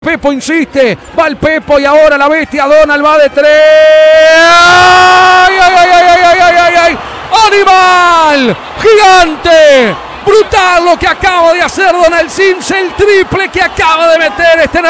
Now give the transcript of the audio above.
Pepo insiste, va el Pepo y ahora la bestia Donald va de tres. ¡Ay, ay, ay, ay, ay, ay, ay, ay! ¡Animal! ¡Gigante! Brutal lo que acaba de hacer Donald Sims, el triple que acaba de meter este